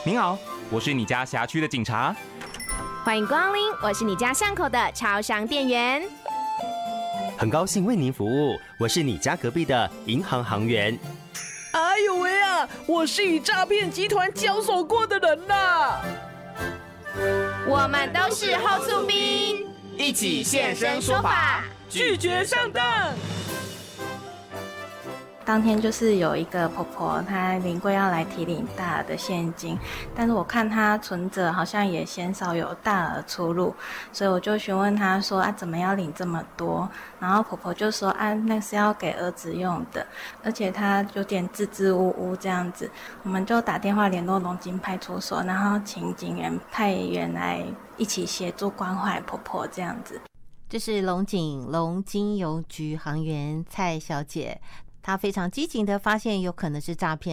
您好，我是你家辖区的警察。 欢迎光临，我是你家巷口的超商店员。 很高兴为您服务，我是你家隔壁的银行行员。 哎呦喂啊，我是与诈骗集团交手过的人啦。 我们都是后厝兵， 一起现身说法， 拒绝上当。 当天就是有一个婆婆，她临柜要来提领大额的现金，但是我看她存折好像也鲜少有大额出入，所以我就询问她说怎么要领这么多？然后婆婆就说那是要给儿子用的，而且她有点支支吾吾这样子，我们就打电话联络龙津派出所，然后请警员派员来一起协助关怀婆婆这样子。 这是龙津邮局行员蔡小姐，她非常机警的发现有可能是诈骗。